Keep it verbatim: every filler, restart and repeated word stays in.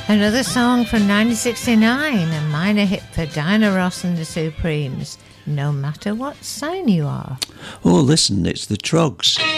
Another song from nineteen sixty-nine, a minor hit for Diana Ross and the Supremes, No Matter What Sign You Are. Oh, listen, it's the Trogs.